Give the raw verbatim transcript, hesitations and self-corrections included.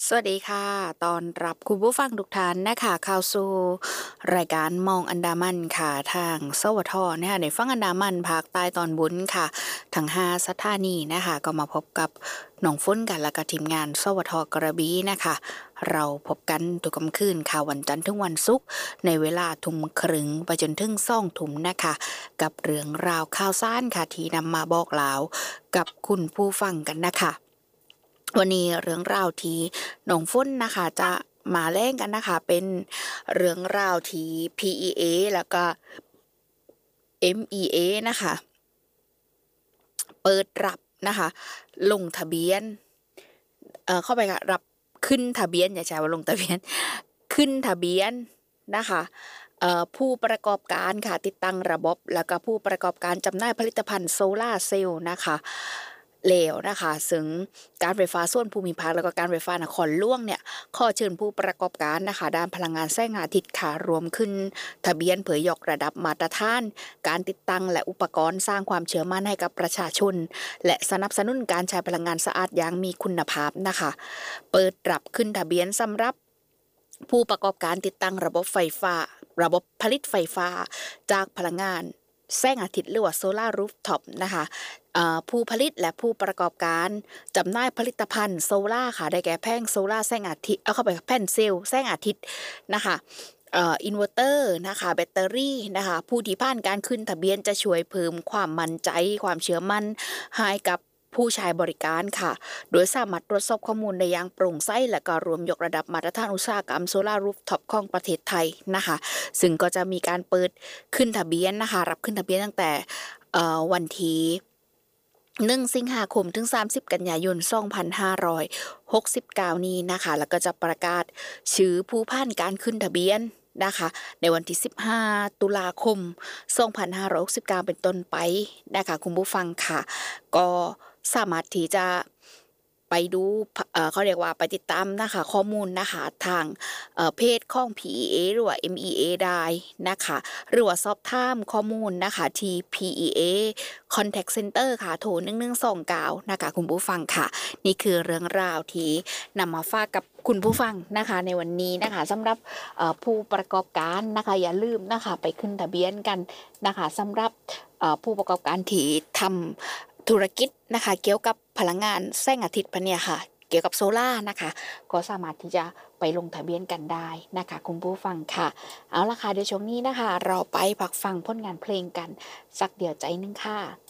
สวัสดีค่ะตอนรับคุณผู้ฟังทุกท่านนะคะเข้าสู่รายการมองอันดามันค่ะทางสวทนะคะในฝั่งอันดามันภาคใต้ตอนบนค่ะทั้งห้าสถานีนะคะก็มาพบกับน้องฝนกันและก็ทีมงานสวทกระบี่นะคะเราพบกันทุกค่ำคืนค่ะวันจันทร์ถึงวันศุกร์ในเวลาทุ่มครึ่งไปจนถึงสองทุ่มนะคะกับเรื่องราวข่าวสารค่ะที่นำมาบอกเล่ากับคุณผู้ฟังกันนะคะวันนี้เรื่องราวที่น้องฝนนะคะจะมาแล่งกันนะคะเป็นเรื่องราวที่ พี อี เอ แล้วก็ เอ็ม อี เอ นะคะเปิดรับนะคะลงทะเบียนเอ่อเข้าไปค่ะรับขึ้นทะเบียนอย่าใช้ว่าลงทะเบียนขึ้นทะเบียนนะคะเอ่อผู้ประกอบการค่ะติดตั้งระบบแล้วก็ผู้ประกอบการจำหน่ายผลิตภัณฑ์โซลาร์เซลล์นะคะแล้วนะคะซึ่งการไฟฟ้าส่วนภูมิภาคแล้วก็การไฟฟ้านครหลวงเนี่ยขอเชิญผู้ประกอบการนะคะด้านพลังงานแสงอาทิตย์ค่ะรวมขึ้นทะเบียนเผยยกระดับมาตรฐานการติดตั้งและอุปกรณ์สร้างความเชื่อมั่นให้กับประชาชนและสนับสนุนการใช้พลังงานสะอาดอย่างมีคุณภาพนะคะเปิดรับขึ้นทะเบียนสำหรับผู้ประกอบการติดตั้งระบบไฟฟ้าระบบผลิตไฟฟ้าจากพลังงานแสงอาทิตย์หรือว่าโซลาร์รูฟท็อปนะคะผู้ผลิตและผู้ประกอบการจำหน่ายผลิตภัณฑ์โซลาร์ค่ะได้แก่แผงโซลาร์แสงอาทิตย์เอาเข้าไปแผ่นเซลล์แสงอาทิตย์นะคะเอ่ออินเวอร์เตอร์นะคะแบตเตอรี่นะคะผู้ที่ผ่านการขึ้นทะเบียนจะช่วยเพิ่มความมั่นใจความเชื่อมั่นให้กับผู้ใช้บริการค่ะโดยสามารถตรวจสอบข้อมูลได้อย่างโปร่งใสและก็รวมยกระดับมาตรฐานอุตสาหกรรมโซลาร์รูฟท็อปของประเทศไทยนะคะซึ่งก็จะมีการเปิดขึ้นทะเบียนนะคะรับขึ้นทะเบียนตั้งแต่เอ่อวันที่หนึ่งสิงหาคมถึงสามสิบกันยายนสองพันห้าร้อยหกสิบเก้านี้นะคะแล้วก็จะประกาศชื่อผู้ผ่านการขึ้นทะเบียนนะคะในวันที่สิบห้าตุลาคมสองพันห้าร้อยหกสิบเก้าเป็นต้นไปนะคะคุณผู้ฟังค่ะก็สามารถที่จะไปดูเอ่อเขาเรียกว่าไปติดตามนะคะข้อมูลนะคะทางเอ่อเพจของ พี อี เอ หรือว่า เอ็ม อี เอ ได้นะคะหรือว่าสอบถามข้อมูลนะคะที่ พี อี เอ Contact Center ค่ะโทรหนึ่งหนึ่งสองเก้านะคะคุณผู้ฟังค่ะนี่คือเรื่องราวที่นำมาฝากกับคุณผู้ฟังนะคะในวันนี้นะคะสำหรับผู้ประกอบการนะคะอย่าลืมนะคะไปขึ้นทะเบียนกันนะคะสำหรับผู้ประกอบการที่ทำธุรกิจนะคะเกี่ยวกับพลังงานแสงอาทิตย์พะเนี่ยค่ะเกี่ยวกับโซล่านะคะก็สามารถที่จะไปลงทะเบียนกันได้นะคะคุณผู้ฟังค่ะเอาล่ะค่ะเดี๋ยวช่วงนี้นะคะเราไปพักฟังผลงานเพลงกันสักเดี๋ยวใจนึงค่ะ